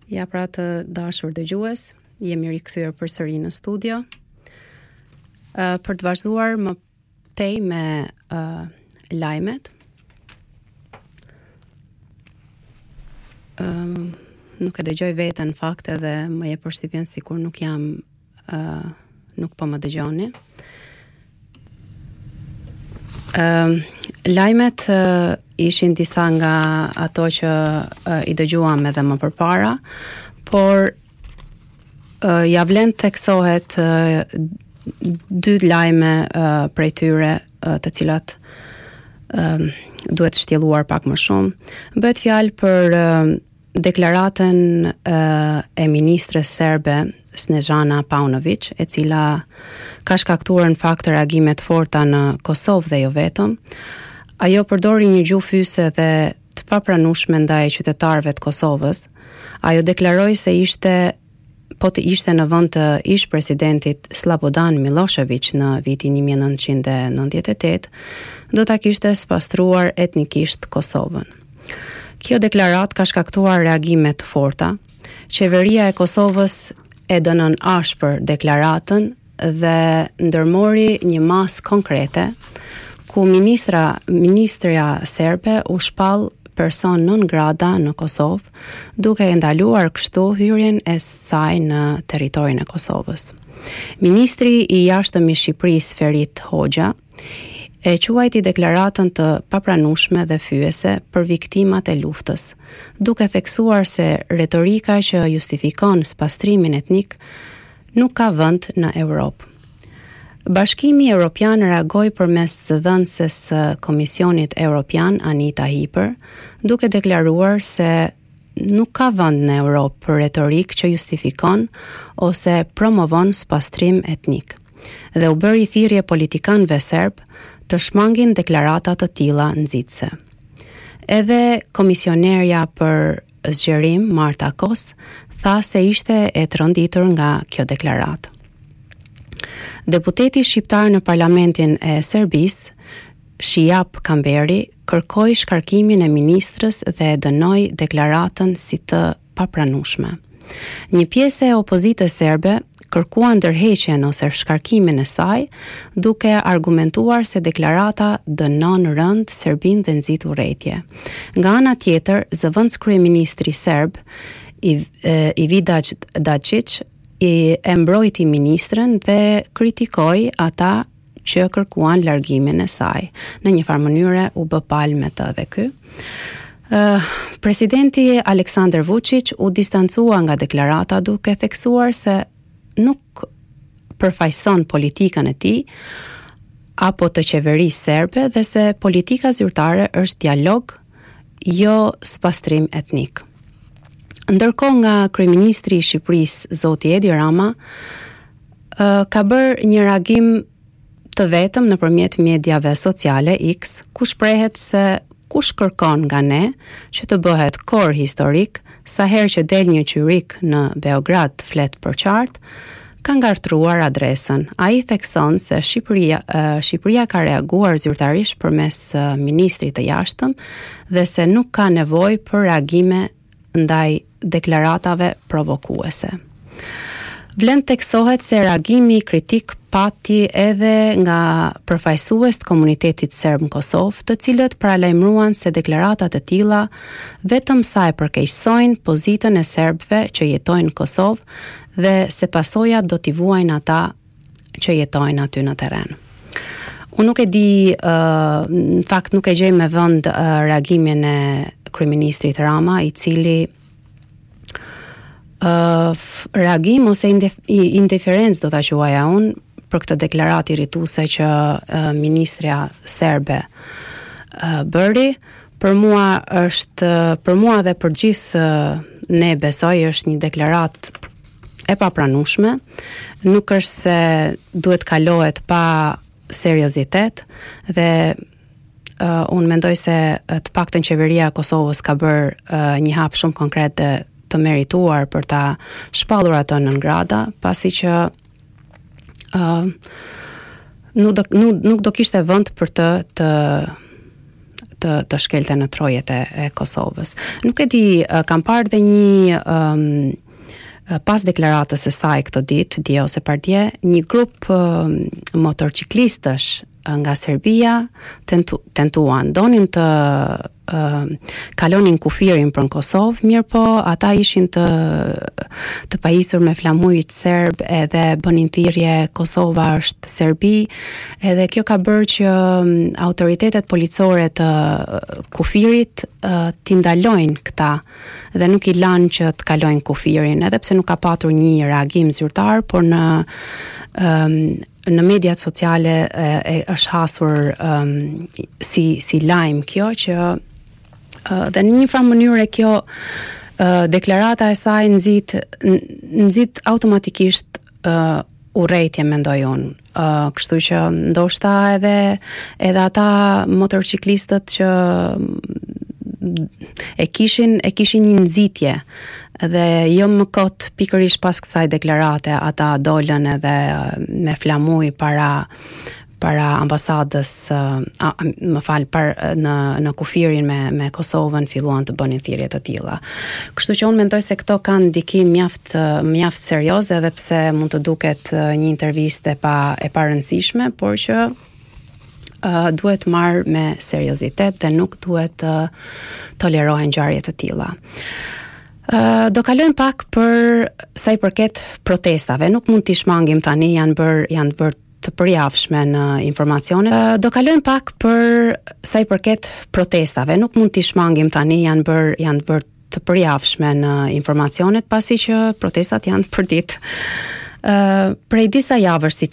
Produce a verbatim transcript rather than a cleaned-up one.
Ja, pra të dashur dëgjues, jemi rikthyer përsëri në studio. Uh, për të vazhduar më tej me uh, lajmet. Uh, nuk e dëgjoj veten në fakt edhe më jep përshtypjen sikur nuk jam uh, nuk po më dëgjoni. Uh, lajmet uh, ishin disa nga ato që uh, i dëgjuam edhe më përpara, por uh, ja vlen theksohet uh, dy lajme uh, prej tyre uh, të cilat uh, duhet shtjelluar pak më shumë. Bëhet fjalë për uh, deklaratën uh, e ministres serbe Snežana Paunović, e cila ka shkaktuar në fakt reagime të forta në Kosovë dhe jo vetëm. Ajo përdori një gjuhë fyse dhe të papranueshme ndaj qytetarëve të Kosovës. Ajo deklaroi se ishte po të ishte në vend të ish presidentit Slobodan Milošević në vitin një mijë e nëntëqind e nëntëdhjetë e tetë, do ta kishte spastruar etnikisht Kosovën. Kjo deklarat ka shkaktuar reagime të forta. Qeveria e Kosovës e dënon ashpër deklaratën dhe ndërmori një masë konkrete ku ministra ministrja serbe u shpall person non grata në Kosovë, duke e ndaluar kështu hyrjen e saj në territorin e Kosovës. Ministri i jashtëm i Shqipërisë Ferit Hoxha e quajti deklaratën të papranueshme dhe fyese për viktimat e luftës, duke theksuar se retorika që justifikon spastrimin etnik nuk ka vend në Europë. Bashkimi Evropian reagoi përmes dhënëses së Komisionit Evropian Anita Hyper, duke deklaruar se nuk ka vend në Europë për retorik që justifikon ose promovon spastrim etnik, dhe u bëri thirrje politikanëve serb të shmangin deklarata të tilla nxitse. Edhe komisionerja për zgjerim Marta Kos tha se ishte e tronditër nga kjo deklaratë. Deputeti shqiptar në parlamentin e Serbisë, Shijap Kamberi, kërkoi shkarkimin e ministrës dhe e dënoi deklaratën si të papranueshme. Një pjesë e opozitës serbe kërkua ndërheqjen ose shkarkimin e saj, duke argumentuar se deklarata dënon rënd Serbinë dhe nxit urrëtie. Nga ana tjetër, zëvendës kryeministri serb Ivica Dačić i e mbrojti ministrën dhe kritikoi ata që kërkuan largimin e saj. Në një farë mënyre u bë palë me të edhe ky. Uh, presidenti Aleksandar Vučić u distancua nga deklarata duke theksuar se nuk përfaqëson politikën e tij apo të qeverisë serbe dhe se politika zyrtare është dialog, jo spastrim etnik. Ndërkohë nga kryeministri i Shqipërisë, zoti Edi Rama, uh, ka bërë një reagim të vetëm nëpërmjet mjediave sociale X, ku shprehet se kush kërkon nga ne që të bëhet kor historik, sa herë që del një qyrik në Beograd flet për qartë, ka ngartruar adresën. Ai thekson se Shqipëria, uh, Shqipëria ka reaguar zyrtarisht përmes uh, ministrit të jashtëm dhe se nuk ka nevojë për reagime ndaj deklaratave provokuese. Vlen theksohet se reagimi kritik pati edhe nga përfaqësues të komunitetit serb në Kosovë, të cilët paralajmëruan se deklaratat e tilla vetëm sa e përkeqësojnë pozitën e serbëve që jetojnë në Kosovë dhe se pasojat do t'i vuajnë ata që jetojnë aty në terren. Unë nuk e di, uh, në fakt nuk e gjej me vend uh, reagimin e kryeministrit Rama, i cili uh, reagim ose indif- indiferencë do ta quaja unë për këtë deklaratë irrituese që uh, ministrja serbe uh, bëri. Për mua është, për mua dhe për gjithë uh, ne besoj është një deklaratë e papranueshme. Nuk është se duhet kalohet pa seriozitet dhe uh, unë mendoj se uh, të paktën qeveria e Kosovës ka bërë uh, një hap shumë konkret dhe të merituar për ta shpallur ato nën grada, pasi që uh, nuk do nuk, nuk do kishte vend për të të të, të shkelte në trojet e, e Kosovës. Nuk e di, kam parë dhe një um, pas deklaratës së saj këtë ditë, dje ose pardje, një grup um, motorciklistësh nga Serbia tentu, tentuan, donin të uh, kalonin kufirin për në Kosovë, mirë po ata ishin të, të pajisur me flamujt serb edhe bënin thirrje Kosova është Serbi, edhe kjo ka bërë që um, autoritetet policore të uh, kufirit uh, t'i ndalojnë këta dhe nuk i lanë që të kalojnë kufirin, edhe pse nuk ka patur një reagim zyrtar, por në um, në mediat sociale e, e është hasur um, si, si lajm kjo që uh, dhe në një farë mënyrë kjo uh, deklarata e saj nxit nxit automatikisht uh, urrejtje mendoj unë. Uh, kështu që ndoshta edhe edhe ata motorciklistët që e kishin e kishin një nxitje dhe jo më kot pikërisht pas kësaj deklarate ata dolën edhe me flamuj para para ambasadës uh, më fal par, në në kufirin me me Kosovën filluan të bënin thirrje të tilla. Kështu që unë mendoj se këto kanë ndikim mjaft mjaft serioze edhe pse mund të duket një intervistë e pa e pa rëndësishme, por që Uh, duhet marrë me seriozitet dhe nuk duhet uh, tolerohen ngjarje të tilla. Uh, do kalojmë pak për sa i përket protestave. Nuk mund t'i shmangim tani, janë bër janë bër të përjavshme në informacione. Uh, do kalojmë pak për sa i përket protestave. Nuk mund t'i shmangim tani, janë bër janë bër të përjavshme në informacionet pasi që protestat janë përdit. Uh, prej disa javësh si